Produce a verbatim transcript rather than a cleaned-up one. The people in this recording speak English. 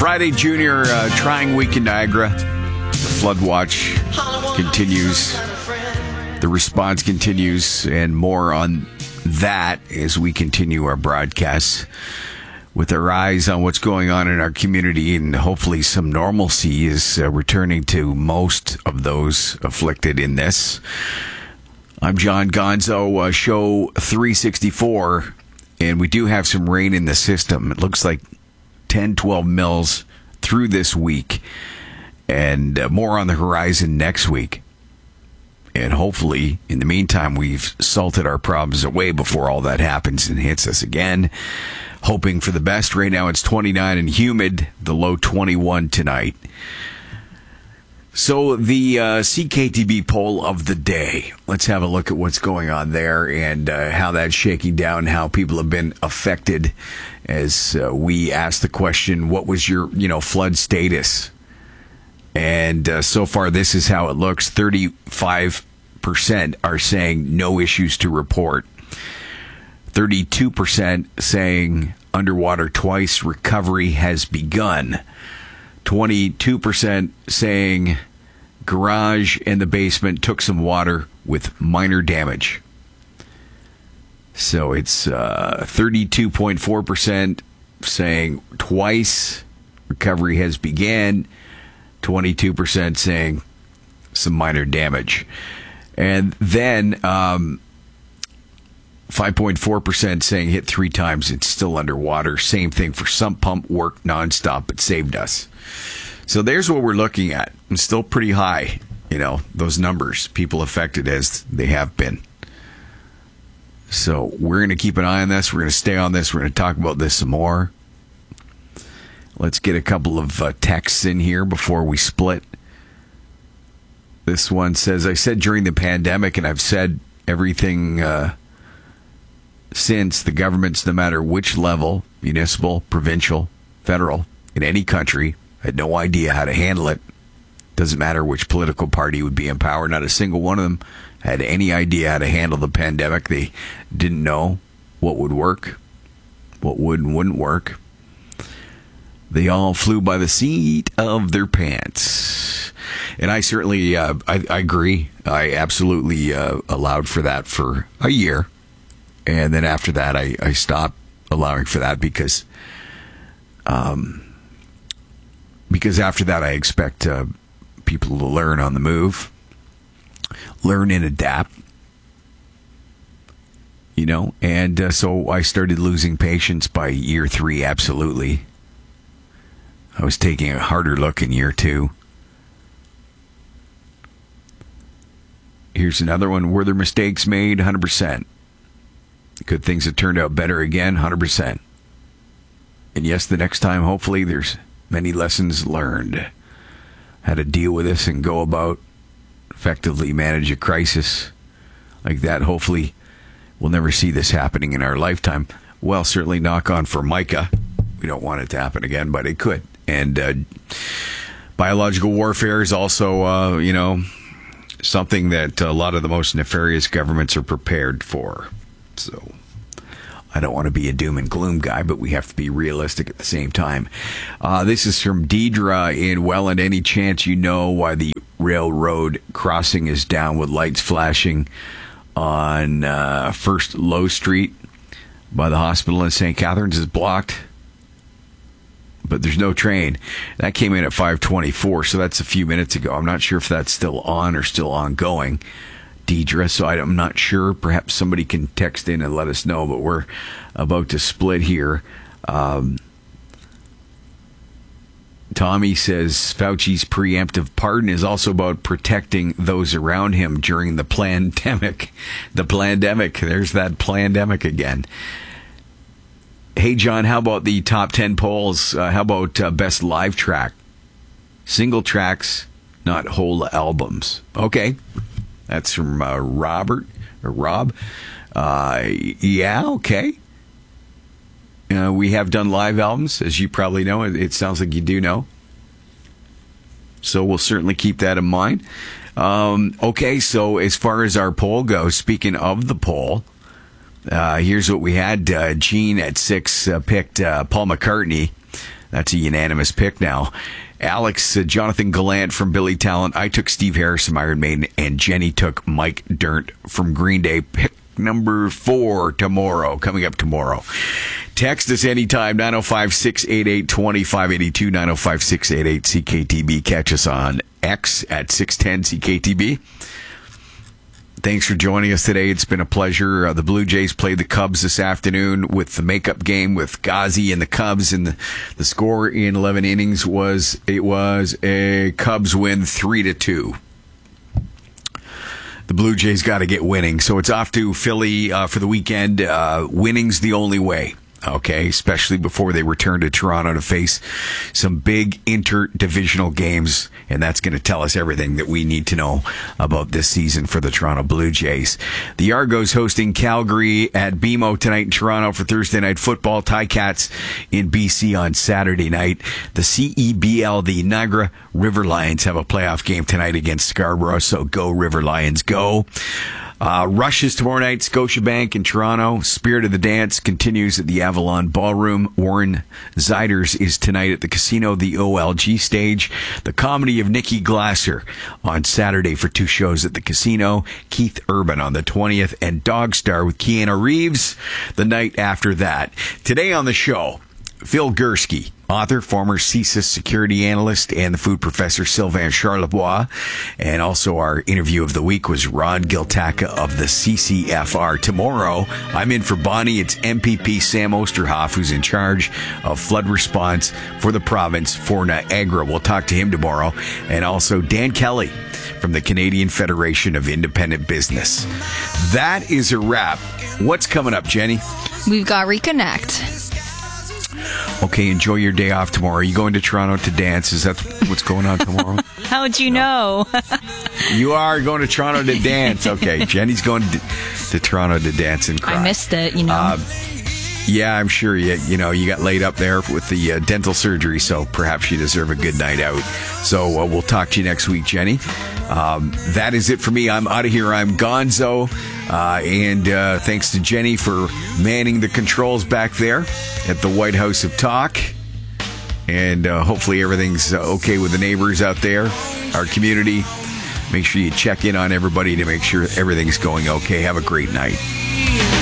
Friday, Junior, uh, trying week in Niagara. The flood watch continues. The response continues, and more on that as we continue our broadcasts with our eyes on what's going on in our community, and hopefully some normalcy is uh, returning to most of those afflicted in this. I'm John Gonzo, uh, show three sixty-four, and we do have some rain in the system. It looks like ten, twelve mils through this week, and uh, more on the horizon next week. And hopefully, in the meantime, we've salted our problems away before all that happens and hits us again. Hoping for the best. Right now, it's twenty-nine and humid. The low twenty-one tonight. So, the uh, C K T B poll of the day. Let's have a look at what's going on there and uh, how that's shaking down, how people have been affected as uh, we asked the question, what was your, you know, flood status? And uh, so far, this is how it looks. thirty-five percent are saying no issues to report. thirty-two percent saying underwater twice, recovery has begun. twenty-two percent saying garage and the basement took some water with minor damage. So it's uh, thirty-two point four percent saying twice, recovery has began. twenty-two percent saying some minor damage. And then um, five point four percent saying hit three times, it's still underwater. Same thing for sump pump, worked nonstop, but saved us. So there's what we're looking at. It's still pretty high, you know, those numbers, people affected as they have been. So we're going to keep an eye on this. We're going to stay on this. We're going to talk about this some more. Let's get a couple of uh, texts in here before we split. This one says, I said during the pandemic, and I've said everything uh, since, the governments, no matter which level, municipal, provincial, federal, in any country, had no idea how to handle it. Doesn't matter which political party would be in power. Not a single one of them had any idea how to handle the pandemic. They didn't know what would work, what would and wouldn't work. They all flew by the seat of their pants. And I certainly, uh, I, I agree. I absolutely uh, allowed for that for a year. And then after that, I, I stopped allowing for that because, um, because after that, I expect uh, people to learn on the move, learn and adapt. You know, and uh, so I started losing patience by year three, absolutely. I was taking a harder look in year two. Here's another one. Were there mistakes made? one hundred percent. Good things that turned out better again? one hundred percent. And yes, the next time, hopefully, there's many lessons learned. How to deal with this and go about effectively manage a crisis like that. Hopefully, we'll never see this happening in our lifetime. Well, certainly knock on Formica. We don't want it to happen again, but it could. And uh, biological warfare is also, uh, you know, something that a lot of the most nefarious governments are prepared for. So I don't want to be a doom and gloom guy, but we have to be realistic at the same time. Uh, this is from Deidre in Welland. Any chance you know why the railroad crossing is down with lights flashing on uh, First Low Street by the hospital in Saint Catharines is blocked? But there's no train. That came in at five twenty-four, so that's a few minutes ago. I'm not sure if that's still on or still ongoing, Deidre, so I'm not sure. Perhaps somebody can text in and let us know, but we're about to split here. Um, Tommy says Fauci's preemptive pardon is also about protecting those around him during the plandemic. The plandemic. There's that plandemic again. Hey, John, how about the top ten polls? Uh, how about uh, best live track? Single tracks, not whole albums. Okay. That's from uh, Robert, or Rob. Uh, yeah, okay. Uh, we have done live albums, as you probably know. It, it sounds like you do know. So we'll certainly keep that in mind. Um, okay, so as far as our poll goes, speaking of the poll, Uh, here's what we had. Uh, Gene at six uh, picked uh, Paul McCartney. That's a unanimous pick now. Alex, uh, Jonathan Gallant from Billy Talent. I took Steve Harris from Iron Maiden, and Jenny took Mike Dirnt from Green Day. Pick number four tomorrow, coming up tomorrow. Text us anytime, nine oh five, six eight eight, two five eight two, nine oh five, six eight eight, C K T B. Catch us on X at six ten C K T B. Thanks for joining us today. It's been a pleasure. Uh, the Blue Jays played the Cubs this afternoon with the makeup game with Ghazi and the Cubs, and the, the score in eleven innings was it was a Cubs win three to two. The Blue Jays got to get winning, so it's off to Philly uh, for the weekend. Uh, winning's the only way. Okay, especially before they return to Toronto to face some big interdivisional games, and that's going to tell us everything that we need to know about this season for the Toronto Blue Jays. The Argos hosting Calgary at B M O tonight in Toronto for Thursday Night Football. Ticats in B C on Saturday night. The C E B L, the Niagara River Lions, have a playoff game tonight against Scarborough, so go River Lions, go. Uh, Rushes tomorrow night, Scotiabank in Toronto. Spirit of the Dance continues at the Avalon Ballroom. Warren Ziders is tonight at the Casino, the O L G stage. The Comedy of Nikki Glasser on Saturday for two shows at the Casino. Keith Urban on the twentieth, and Dog Star with Keanu Reeves the night after that. Today on the show, Phil Gursky, author, former C S I S security analyst, and the food professor Sylvain Charlebois. And also our interview of the week was Ron Giltaca of the C C F R. Tomorrow, I'm in for Bonnie. It's M P P Sam Osterhoff, who's in charge of flood response for the province for Niagara. We'll talk to him tomorrow. And also Dan Kelly from the Canadian Federation of Independent Business. That is a wrap. What's coming up, Jenny? We've got Reconnect. Okay, enjoy your day off tomorrow. Are you going to Toronto to dance? Is that what's going on tomorrow? How'd you know? You are going to Toronto to dance. Okay, Jenny's going to, to Toronto to dance and cry. I missed it, you know. Uh, yeah, I'm sure you, you know, you got laid up there with the uh, dental surgery, so perhaps you deserve a good night out. So uh, we'll talk to you next week, Jenny. Um, that is it for me. I'm out of here. I'm Gonzo. Uh, and uh, thanks to Jenny for manning the controls back there at the White House of Talk. And uh, hopefully everything's uh, okay with the neighbors out there, our community. Make sure you check in on everybody to make sure everything's going okay. Have a great night.